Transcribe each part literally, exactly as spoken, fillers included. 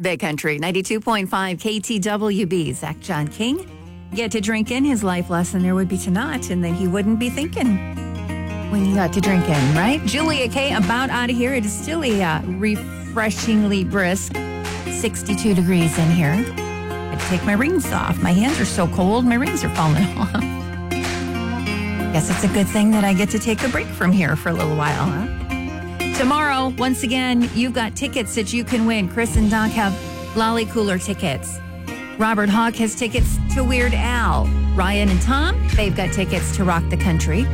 Big Country, ninety-two point five K T W B. Zach John King. Get to drink in. His life lesson there would be to not, and then he wouldn't be thinking when you got to drink in, right? Julia K, about out of here. It is still a uh, refreshingly brisk sixty-two degrees in here. I had to take my rings off. My hands are so cold, my rings are falling off. Guess it's a good thing that I get to take a break from here for a little while, huh? Tomorrow, once again, you've got tickets that you can win. Chris and Doc have Lolly Cooler tickets. Robert Hawk has tickets to Weird Al. Ryan and Tom, they've got tickets to Rock the Country.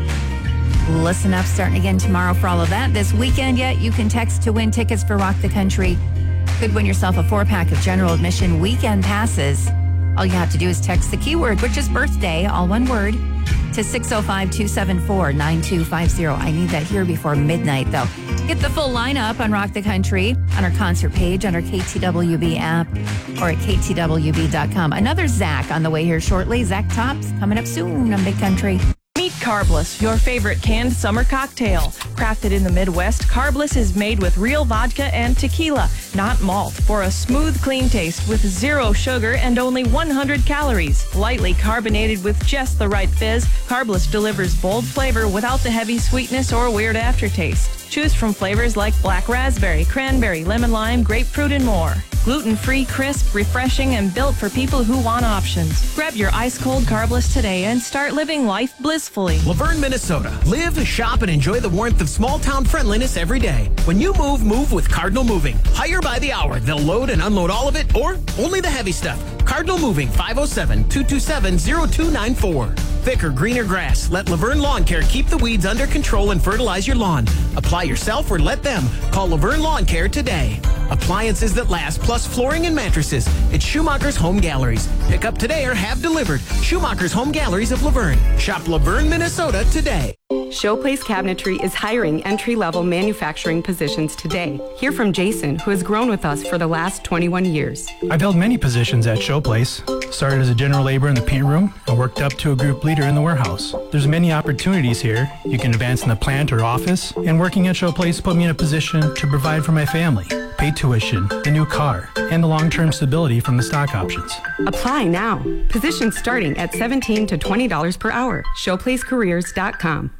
Listen up, starting again tomorrow for all of that. This weekend yet, you can text to win tickets for Rock the Country. Could win yourself a four-pack of general admission weekend passes. All you have to do is text the keyword, which is birthday, all one word, to six oh five, two seven four, nine two five zero. I need that here before midnight, though. Get the full lineup on Rock the Country on our concert page, on our K T W B app, or at K T W B dot com. Another Zach on the way here shortly. Zach Tops coming up soon on Big Country. Meet Carbless, your favorite canned summer cocktail. Crafted in the Midwest, Carbless is made with real vodka and tequila, not malt, for a smooth, clean taste with zero sugar and only one hundred calories. Lightly carbonated with just the right fizz, Carbless delivers bold flavor without the heavy sweetness or weird aftertaste. Choose from flavors like black raspberry, cranberry, lemon lime, grapefruit, and more. Gluten-free, crisp, refreshing, and built for people who want options. Grab your ice-cold Carbless today and start living life blissfully. Laverne, Minnesota. Live, shop, and enjoy the warmth of small-town friendliness every day. When you move, move with Cardinal Moving. Hire by the hour. They'll load and unload all of it, or only the heavy stuff. Cardinal Moving, five oh seven, two two seven, oh two nine four. Thicker, greener grass. Let Laverne Lawn Care keep the weeds under control and fertilize your lawn. Apply yourself or let them. Call Laverne Lawn Care today. Appliances that last, plus flooring and mattresses. It's Schumacher's Home Galleries. Pick up today or have delivered. Schumacher's Home Galleries of Laverne. Shop Laverne, Minnesota today. Showplace Cabinetry is hiring entry-level manufacturing positions today. Hear from Jason, who has grown with us for the last twenty-one years. I've held many positions at Showplace. Started as a general laborer in the paint room and worked up to a group leader in the warehouse. There's many opportunities here. You can advance in the plant or office, and working at Showplace put me in a position to provide for my family, pay tuition, the new car, and the long-term stability from the stock options. Apply now. Positions starting at seventeen to twenty dollars per hour. showplace careers dot com.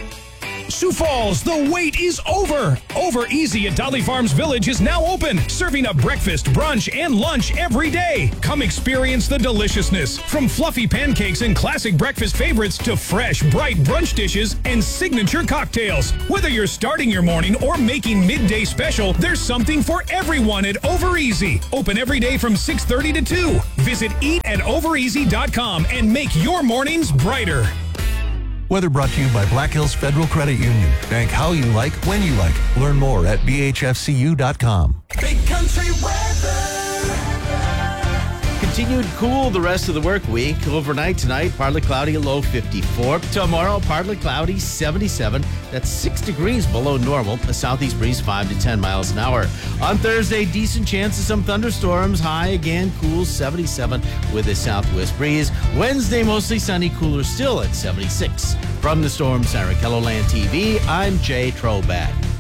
Sioux Falls, the wait is over. Over Easy at Dolly Farms Village is now open, serving up breakfast, brunch, and lunch every day. Come experience the deliciousness, from fluffy pancakes and classic breakfast favorites to fresh, bright brunch dishes and signature cocktails. Whether you're starting your morning or making midday special, there's something for everyone at Over Easy. Open every day from six thirty to two. Visit eat at over easy dot com and make your mornings brighter. Weather brought to you by Black Hills Federal Credit Union. Bank how you like, when you like. Learn more at b h f c u dot com. Big Country weather. Continued cool the rest of the work week. Overnight tonight, partly cloudy, a low fifty-four. Tomorrow, partly cloudy, seventy-seven. That's six degrees below normal. A southeast breeze, five to ten miles an hour. On Thursday, decent chance of some thunderstorms. High again, cool, seventy-seven with a southwest breeze. Wednesday, mostly sunny, cooler still at seventy-six. From the Storm Center, KELOLAND T V, I'm Jay Trobat.